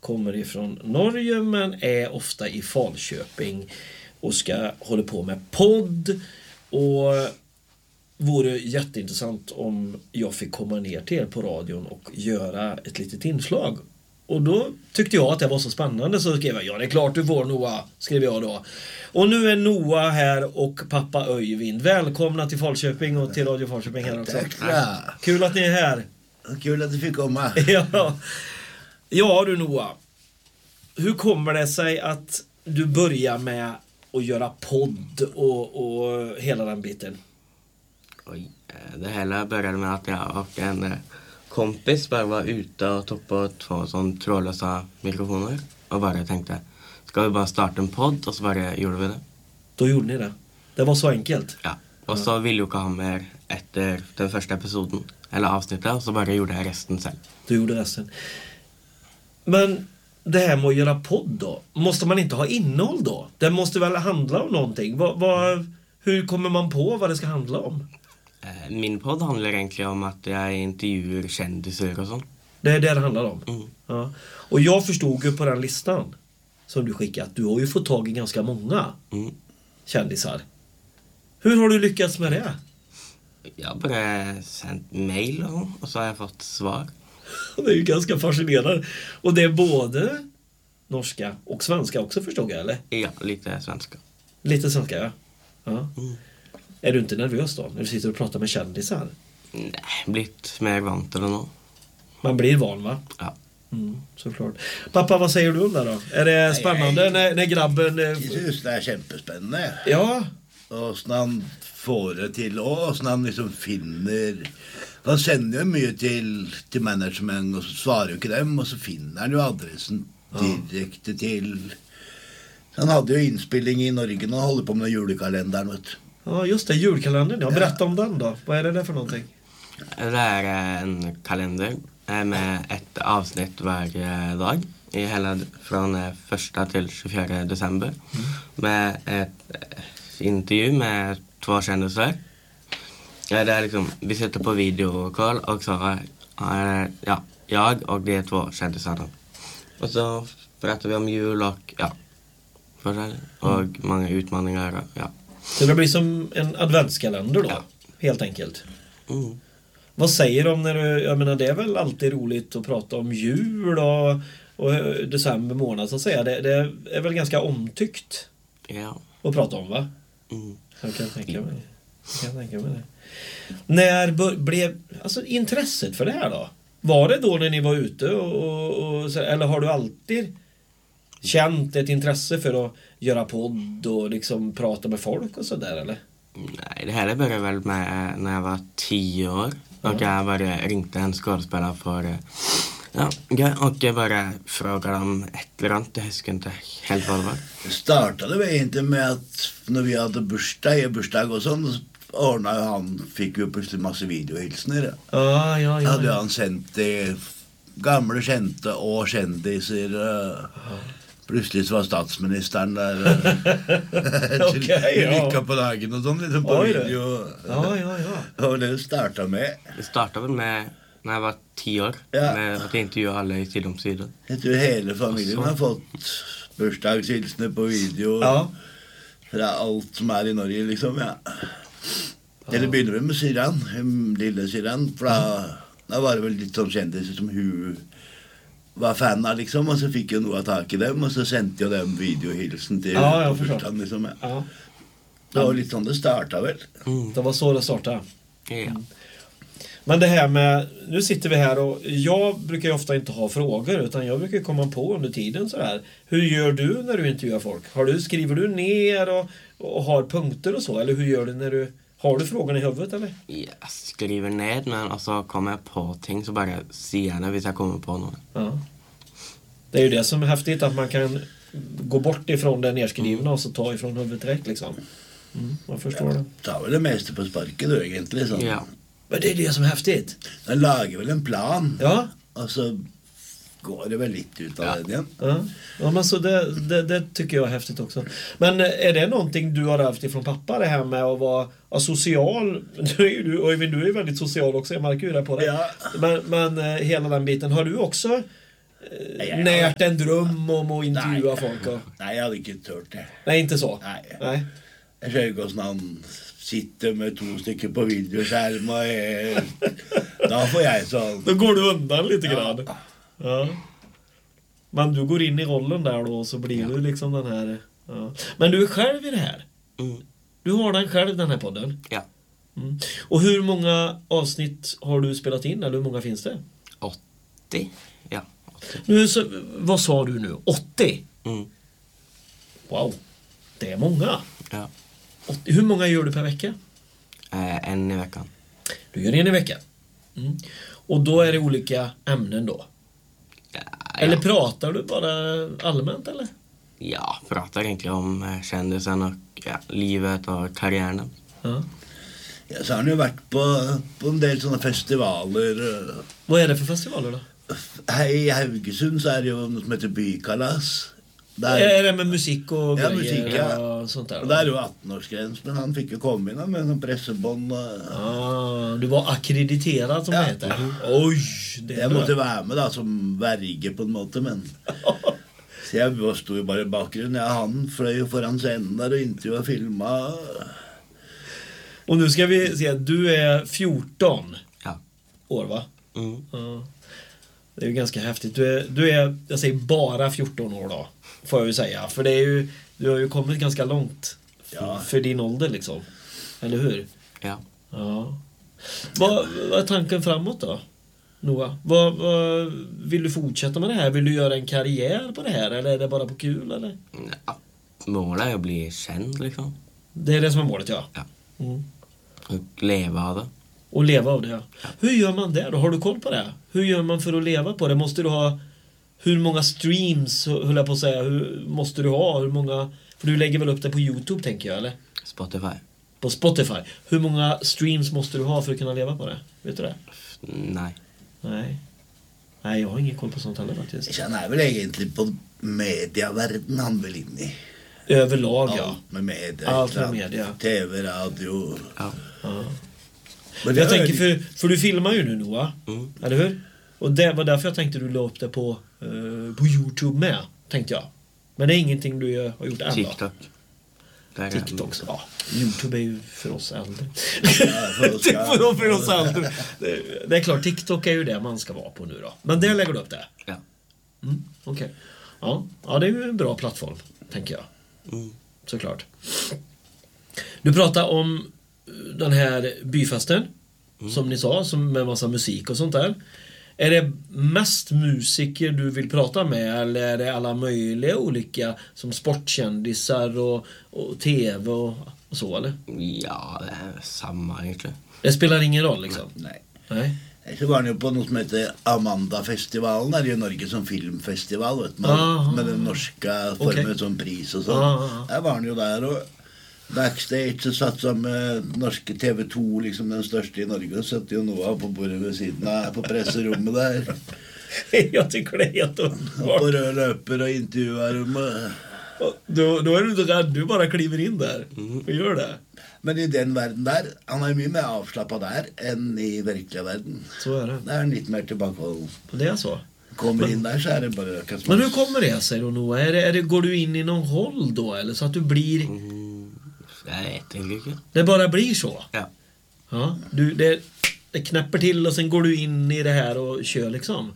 kommer ifrån Norge men är ofta i Falköping och håller på med podd, och vore jätteintressant om jag fick komma ner till er på radion och göra ett litet inslag. Och då tyckte jag att det var så spännande, så skrev jag, ja det är klart du får Noah, skrev jag då. Och nu är Noah här och pappa Öyvind. Välkomna till Falköping och till Radio Falköping här också. Tack. Kul att ni är här. Kul att du fick komma. Ja du Noah. Hur kommer det sig att du börjar med att göra podd och hela den biten? Oj, det hela började med att jag och en kompis bara var ute och tog på 2 sån trådlösa mikrofoner. Och bara tänkte, ska vi bara starta en podd? Och så bara gjorde vi det. Då gjorde ni det. Det var så enkelt. Ja, och så ville jag ha mer efter den första episoden, eller avsnittet, och så bara gjorde jag resten sen. Du gjorde resten. Men det här med att göra podd då, måste man inte ha innehåll då? Det måste väl handla om någonting? Hur kommer man på vad det ska handla om? Min podd handlar egentligen om att jag intervjuar kändisar och sånt. Det är det handlar om? Mm. Ja. Och jag förstod ju på den listan som du skickat, du har ju fått tag i ganska många kändisar. Hur har du lyckats med det? Jag bara sänt mail och så har jag fått svar. Det är ju ganska fascinerande. Och det är både norska och svenska också, förstod jag, eller? Ja, lite svenska. Lite svenska, ja. Är du inte nervös då, när du sitter och pratar med kändisar? Nej, blivit mer vant eller något. Man blir van, va? Ja. Såklart. Pappa, vad säger du om det då? Är det spännande när grabben... Jag synes det är kämpespännande. Ja. Och så han får det till, och så han liksom finner... Han sänder ju mycket till management och så svarar ju inte dem, och så finner han ju adressen direkt till... Han hade ju inspelning i Norge och håller på med julkalendern, vet du. Ja, just det, julkalendern. Ja, berätta om den då. Vad är det där för någonting? Det är en kalender med ett avsnitt varje dag i hela, från 1 till 24 december. Med ett intervju med 2 kändisar. Det är liksom, vi sitter på videokall och så jag och de 2 kändisarna. Och så berättar vi om jul och och många utmaningar. Ja. Så det blir som en adventskalender då, helt enkelt. Vad säger de när du... Jag menar, det är väl alltid roligt att prata om jul och december månad, så att säga. Det är väl ganska omtyckt att prata om, va? Jag kan tänka mig det. När blev intresset för det här då? Var det då när ni var ute eller har du alltid känt ett intresse för att göra podd och liksom prata med folk och sådär, eller? Nej, det här började väl med när jag var 10 år. Och jag bara ringde en skådespelare för... och jag bara frågade om ett eller annat. Jag skulle inte helt vad det var. Det startade väl inte med att när vi hade bursdag och sånt, ordnade han, fick ju plötsligt massa videohilsner. Ja. Hade han sänt det gamla kända och kändisar. Plötsligt var statsministern där. Lika på dagen och sånt liksom på video. Ja. Och det startade med. Det startade väl med när jag var 10 år. Med att intervjua alla i Tiddomssidan. Jag tror hela familjen har fått bursdagshilsner på video. Från allt som är i Norge liksom, Eller började vi med syrran, lilla syrran. För då var det väl lite som kändes som hur var fan liksom, och så fick jag nog tag i dem och så sände jag dem videohilsen till bursdagen liksom. Det var lite som det startade väl. Det var så det startade. Ja. Men det här med, nu sitter vi här och jag brukar ju ofta inte ha frågor, utan jag brukar komma på under tiden så här. Hur gör du när du intervjuar folk? Skriver du ner och har punkter och så, eller hur gör du när du... Har du frågan i huvudet, eller? Jag skriver ner, men alltså kommer jag på ting så bara säger jag när vi ska komma på något. Ja. Det är ju det som är häftigt, att man kan gå bort ifrån det nedskrivna och så ta ifrån huvudet direkt, liksom. Man förstår det. Ta väl det mesta på sparken då egentligen. Så. Ja. Men det är det som är häftigt. Den lagar väl en plan. Ja. Och så går det väl lite ut av den igen. Ja, men så det tycker jag är häftigt också. Men är det någonting du har ärvt ifrån pappa, det här med att vara social? Du är ju väldigt social också, jag märker ju det på det. Ja. Men hela den biten, har du också närt en dröm om att intervjua folk? Och... Nej, jag hade inte tört det. Nej, inte så? Nej. Jag ser ju hur han sitter med 2 stycken på videoskärm och då får jag så. Då går du undan lite grann. Ja. Men du går in i rollen där då och så blir du liksom den här... Ja. Men du är själv i det här? Du har den själv, den här podden? Ja. Och hur många avsnitt har du spelat in? Eller hur många finns det? 80. Ja, 80. Nu, så, vad sa du nu? 80? Wow, det är många. Ja. 80. Hur många gör du per vecka? En i veckan. Du gör en i veckan. Och då är det olika ämnen då? Ja. Eller pratar du bara allmänt eller? Ja, pratar egentligen om kändisen och livet och karriären. Ja, så har ni ju varit på en del sådana festivaler. Vad är det för festivaler då? Här i Haugesund så är det ju något som heter Bykalas. Där... Är det med musik och grejer musik, och sånt där? Och där är ju 18-årsgräns, men han fick ju komma in med en pressebånd. Du var akkrediterad som det heter. Oj, det är jag bra. måste vara med då som värge på en måte, men... Så jag stod ju bara i bakgrunden. Han flög ju föran scenen där och intervjuade och filmade. Och nu ska vi se, du är 14 år va? Ja. Det är ju ganska häftigt. Du är, jag säger bara 14 år då, får jag ju säga. För det är ju, du har ju kommit ganska långt för din ålder liksom. Eller hur? Ja. Vad är tanken framåt då, Noah? Vad vill du fortsätta med det här? Vill du göra en karriär på det här? Eller är det bara på kul? Eller? Ja, målet är att bli känd liksom. Det är det som är målet, ja. Och leva av det. Och leva av det, ja. Hur gör man det då? Har du koll på det? Hur gör man för att leva på det? Måste du ha... Hur många streams, höll jag på att säga, måste du ha? Hur många... För du lägger väl upp det på YouTube, tänker jag, eller? Spotify. På Spotify. Hur många streams måste du ha för att kunna leva på det? Vet du det? Nej. Nej, jag har ingen koll på sånt heller faktiskt. Han är väl egentligen på mediavärlden han vill in i. Överlag, ja. Allt med media. Allt med media. TV, radio. Ja. Men jag tänker, för du filmar ju nu, Noah. Eller hur? Och det var därför jag tänkte du la upp det på YouTube med, tänkte jag. Men det är ingenting du har gjort än då? TikTok. TikTok, ja. YouTube är ju för oss äldre. För oss äldre. Det är klart, TikTok är ju det man ska vara på nu då. Men där lägger du upp det? Ja. Okej. Ja, det är ju en bra plattform, tänker jag. Såklart. Du pratar om den här byfesten, som ni sa, som med massa musik och sånt där. Är det mest musiker du vill prata med, eller är det alla möjliga olika som sportkändisar och tv och så, eller? Ja, det är samma egentligen. Det spelar ingen roll liksom? Nej. Så var han ju på något som heter Amanda-festivalen här i Norge som filmfestival, vet man, med den norska formen som pris och så. Där var han ju där och backstage så satt som norske TV2, liksom den största i Norge, och satt ju Noah på bordet vid sidan på pressrummet där. Jag tycker det är helt underbart. Och på röd löper och intervjuar dem. Då är du inte rädd, du bara kliver in där och gör det. Men i den världen där, han är mycket mer avslappad där än i verkliga världen. Så är det. Där är han lite mer tillbakahållen. Det är så. Kommer in där så är det bara ökat. Men hur kommer det sig då, Noah? Går du in i någon roll då, eller så att du blir... Jag vet inte. Det bara blir så? Ja. Det knäpper till och sen går du in i det här och kör liksom.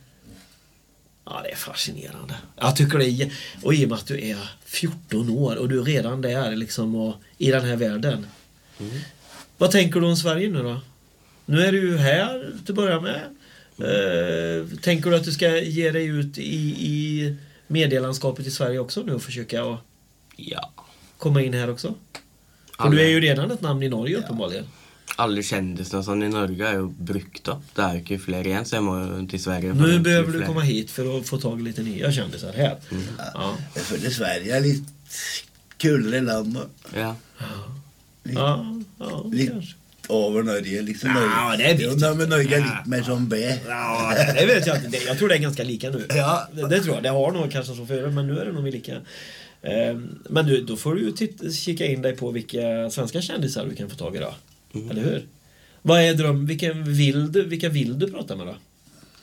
Ja, det är fascinerande. Jag tycker det är... Och i och med att du är 14 år och du är redan där liksom och i den här världen. Vad tänker du om Sverige nu då? Nu är du ju här till att börja med. Tänker du att du ska ge dig ut i medielandskapet i Sverige också nu och försöka komma in här också? För du är ju redan ett namn i Norge uppenbarligen. Alla kändisar som i Norge är ju brukt upp. Det är ju inte fler igen, så jag må till Sverige. Nu behöver du komma hit för att få tag i lite nya kändisar här. Jag följer Sverige är lite kulare land. Ja. Lite över Norge liksom. Ja, det är viktigt. Men Norge är lite mer som B. Ja, det vet jag inte. Jag tror det är ganska lika nu. Ja. Det tror jag. Det har nog kanske så förut, men nu är det nog lika. Men då får du ju kika in dig på vilka svenska kändisar du kan få tag i då. Eller hur? Vad är dröm? Vilka vill du prata med då?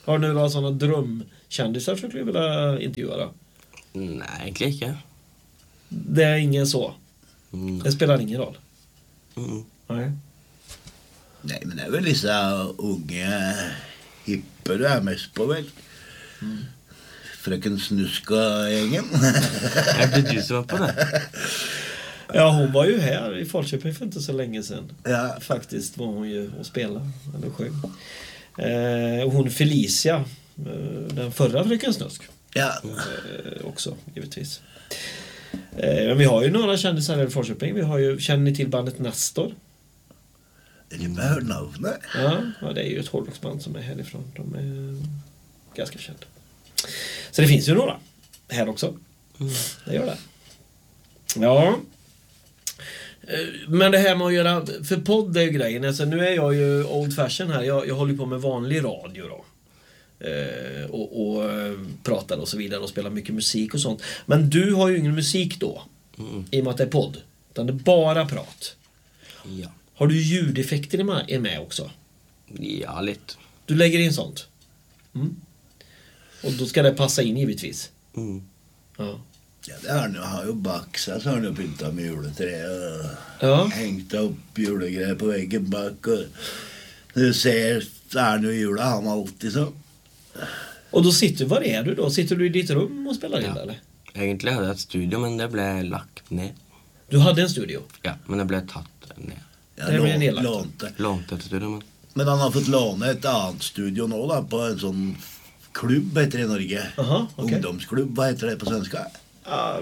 Har du några sådana drömkändisar som du vilja intervjua då? Nej, egentligen inte. Det är ingen så? Det spelar ingen roll? Nej. Nej, men det är väl vissa unga hipper du är mest på väl. Fröken Snuska-gängen. Är det du som var på det? Ja, hon var ju här i Falköping för inte så länge sedan. Ja. Faktiskt var hon ju och spelade, eller sjöng. Hon Felicia, den förra Fröken Snusk. Ja. Också, givetvis. Men vi har ju några kändisar här i Falköping. Vi har ju, känner ni till bandet Nestor? Det behöver namnet. Ja, det är ju ett hårdrocksband som är härifrån. De är ganska kända. Så det finns ju några här också. Det gör det. Ja. Men det här med att göra, för podd är ju grejen. Alltså, nu är jag ju old fashion här. Jag håller på med vanlig radio då. Och pratar och så vidare och spelar mycket musik och sånt. Men du har ju ingen musik då. I och med att det är podd. Utan det är bara prat. Ja. Har du ljudeffekter är med också? Ja, lite. Du lägger in sånt? Och då ska det passa in givetvis. Ja. Ja, det har ju baxat så har du pyntat med juleträ och hängt upp julegrejer på väggen bak. Och du ser, så är nu jula, han alltid så. Och då var är du då? Sitter du i ditt rum och spelar in eller? Egentligen hade jag ett studio, men det blev lagt ner. Du hade en studio? Ja, men det blev tatt ner. Ja, det blev nedlagt. Lånat ett studio, men han har fått låna ett annat studio nu då, på en sån klubb heter det i Norge. Aha, okay. Ungdomsklubb, vad heter det på svenska? Ja,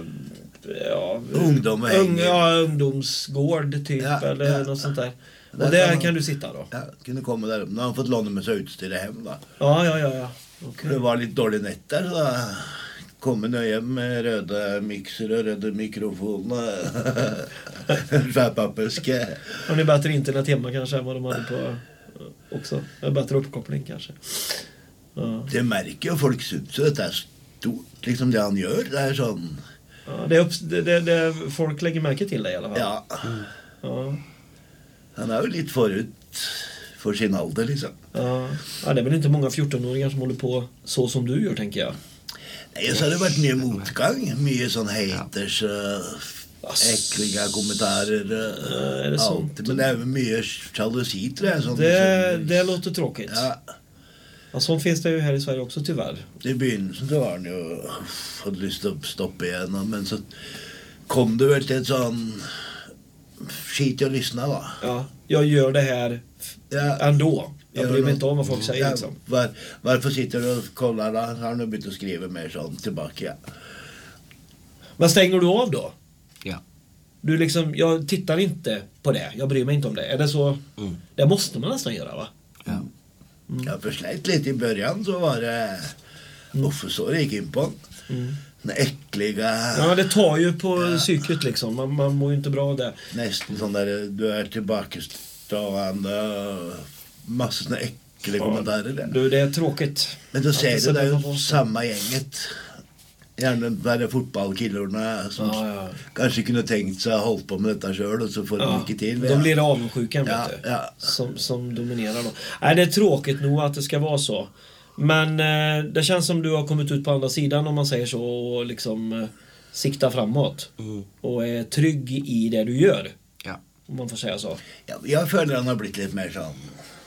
ungdomsgård typ, eller något sånt där. Och där kan du sitta då? Ja, kunde komma där. Nu har han fått låna med sig utstyr hem då. Ja. Okay. Det var lite dålig nät där, så kom jag hem med röda mixer och röda mikrofoner. Skärpapperske. Har ni bättre internet hemma kanske än vad de hade på också? Bättre uppkoppling kanske? Ja. Det märker ju folk syns att det är stort, liksom det han gör. Det är sån... Ja, det folk lägger märke till det i alla fall. Ja. Ja. Han är ju lite förut för sin ålder liksom. Ja, det är väl inte många 14-åringar som håller på så som du gör, tänker jag. Nej, så har det varit mycket motgång. Mycket sån haters, äckliga kommentarer. Är det sånt? Men det är mycket jalusi, tror jag. Det låter tråkigt. Ja, sånt finns det ju här i Sverige också, tyvärr. I begynnelsen så var han ju hade lust att stoppa igen, men så kom det väl till ett sån skit jag lyssnar va. Ja, jag gör det här ändå. Jag bryr mig inte om vad folk säger liksom. Varför sitter du och kollar då? Har han nu börjat att skriva mer sånt tillbaka? Men stänger du av då? Ja. Du liksom, jag tittar inte på det. Jag bryr mig inte om det. Är det så? Det måste man nästan göra, va? Ja. Jag förslätt lite i början, så var det så det gick in på den äckliga. Ja, det tar ju på psyket liksom. Man mår ju inte bra av det. Nästan sån där du är tillbakastående, massor såna äckliga kommentarer där. Du, det är tråkigt. Men då ser du, det är ju samma gänget. Gärna där fotbollkillarna som kanske kunde tänkt sig att hålla på med detta själv, och så får de mycket till. De blir avundsjuka, vet du. Som dominerar då. Nej, det är tråkigt nog att det ska vara så. Men det känns som du har kommit ut på andra sidan, om man säger så, och liksom siktar framåt. Och är trygg i det du gör. Ja. Om man får säga så. Ja, jag följer han har blivit lite mer sån.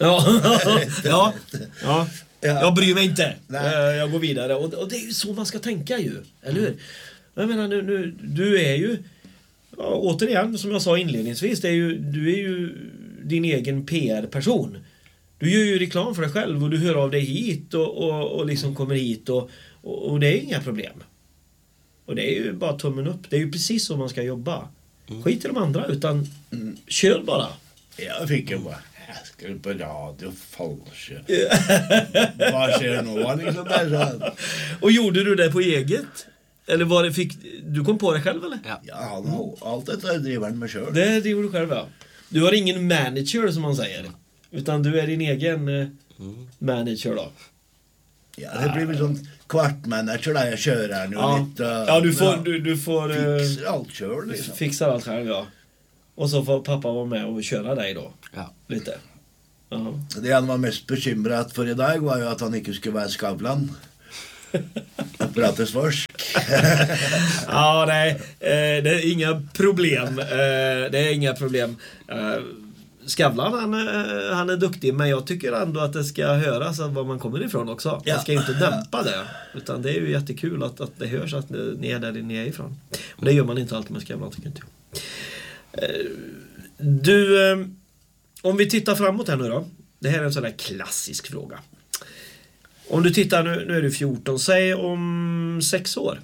Ja. Jag bryr mig inte. Jag går vidare. Och det är ju så man ska tänka ju. Eller hur? Jag menar, nu, du är ju... Ja, återigen, som jag sa inledningsvis, du är ju din egen PR-person. Du gör ju reklam för dig själv, och du hör av dig hit och liksom kommer hit. Och det är inga problem. Och det är ju bara tummen upp. Det är ju precis så man ska jobba. Skit i de andra, utan kör bara. Jag fick ju bara... Jag skulle på radio, falsche. Vad sker nu? Liksom där, så. Och gjorde du det på eget? Eller var det du kom på det själv, eller? Ja, allt detta driver han med själv. Det driver du själv, ja. Du har ingen manager, som man säger. Utan du är din egen manager då. Ja, det blir väl sån kvartmanager där jag kör här nu. Ja, du får fixar allt själv liksom. Fixar allt själv, ja. Och så får pappa vara med och köra dig då. Ja. Lite. Det han var mest bekymret för idag var ju att han inte skulle vara Skavlan. Att prata svorsk. Ja, nej. Det är inga problem. Det är inga problem. Skavlan, han är duktig, men jag tycker ändå att det ska höras var man kommer ifrån också. Man ska ju inte dämpa det, utan det är ju jättekul att det hörs att ni är där ni är ifrån. Och det gör man inte alltid med Skavlan, tycker inte jag. Du, om vi tittar framåt här nu då. Det här är en sån där klassisk fråga. Om du tittar, nu är du 14, säg om 6 år.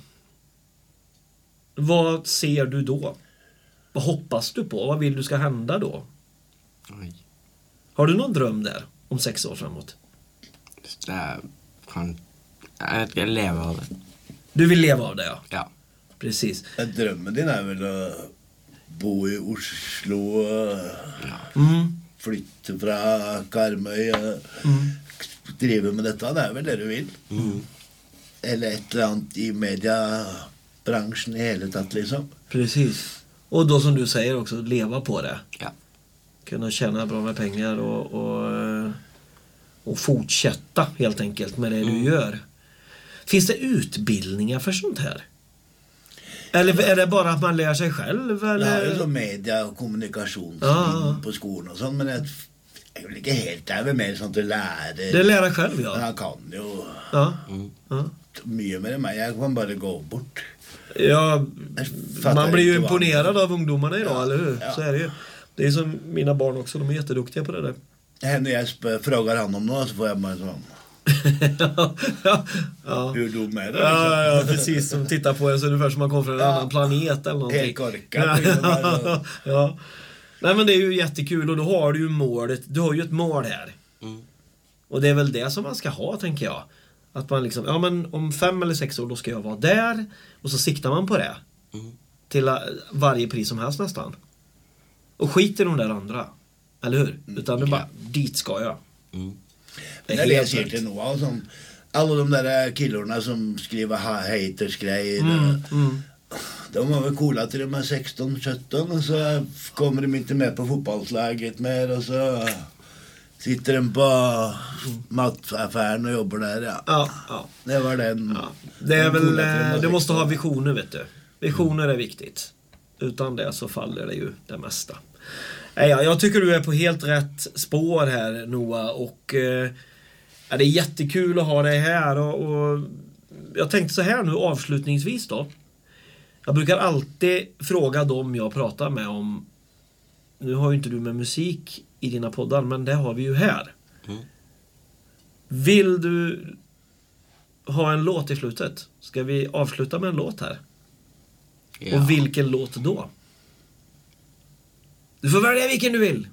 Vad ser du då? Vad hoppas du på? Vad vill du ska hända då? Oj. Har du någon dröm där om 6 år framåt? Jag ska leva av det. Du vill leva av det, ja? Ja. Precis. Drömmen din är väl att bo i Oslo och flytta från Karmøy och driva med detta. Det är väl det du vill. Eller ett eller annat i mediebranschen i hela tatt liksom. Precis. Och då som du säger också, leva på det. Ja. Kunna tjäna bra med pengar och fortsätta helt enkelt med det du gör. Finns det utbildningar för sånt här? Eller är det bara att man lär sig själv? Eller? Ja, så media och kommunikation på skolan och sånt, men jag vill inte helt, det är väl mer sånt att lära. Det lär dig själv, ja. Jag kan ju mycket mer än mig, jag kan bara gå bort. Ja, man blir ju imponerad av ungdomarna idag, eller hur? Så är det ju. Det är som mina barn också, de är jätteduktiga på det där. När jag frågar han om något så får jag bara sån. Hur dum är det? Liksom? Ja, precis. Som tittar på en så ungefär som man kommer från en annan planet eller någonting. Helt korkat. Ja. Nej, men det är ju jättekul och då har du ju målet. Du har ju ett mål här. Och det är väl det som man ska ha, tänker jag. Att man liksom, ja men om 5 eller 6 år då ska jag vara där. Och så siktar man på det. Till varje pris som helst nästan. Och skiter de där andra. Eller hur? Utan du bara, dit ska jag. Det är det jag till Noah som alla de där killarna som skriver haters-grejer. De var väl coola till de är 16-17 och så kommer de inte med på fotbollslaget mer och så sitter de på mataffären och jobbar där. Ja. Det var den. Ja. Det är väl, du måste ha visioner, vet du. Visioner är viktigt. Utan det så faller det ju det mesta. Ja, jag tycker du är på helt rätt spår här, Noah, och det är jättekul att ha dig här och jag tänkte så här nu avslutningsvis då. Jag brukar alltid fråga dem jag pratar med om, nu har ju inte du med musik i dina poddar, men det har vi ju här. Vill du ha en låt i slutet? Ska vi avsluta med en låt här? Ja. Och vilken låt då? Du får välja vilken du vill.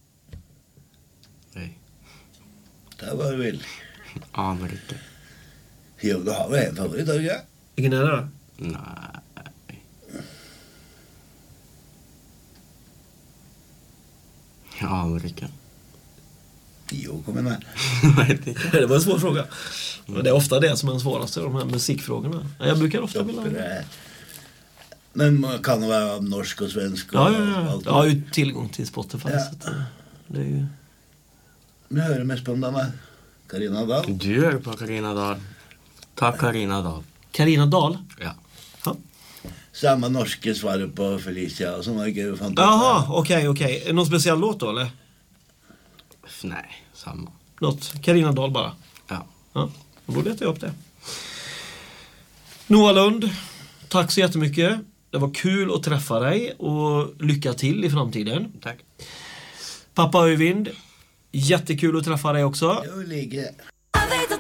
Nej. Det var du vill. Amerika. Jo, då har vi en favorit, ja. Vilken är det då? Nej. Amerika. Jo, kom igen. Det var en svår fråga. Men det är ofta det som är den svåraste, de här musikfrågorna. Jag brukar ofta vilja... Men man kan vara norsk och svensk och allt. Jag har ju tillgång till Spotify. Så att det är ju... Nu hör jag mest på den där Carina Dahl. Du hör på Carina Dahl. Ta Carina Dahl. Carina Dahl? Ja. Samma norske svaret på Felicia som var ju fantastiskt. Jaha, okej. Någon speciell låt då, eller? Nej, samma. Något, Carina Dahl bara? Ja. Då borde jag ta upp det. Noah Lund, tack så jättemycket. Det var kul att träffa dig och lycka till i framtiden. Tack. Pappa Öyvind, jättekul att träffa dig också. Jag ligger.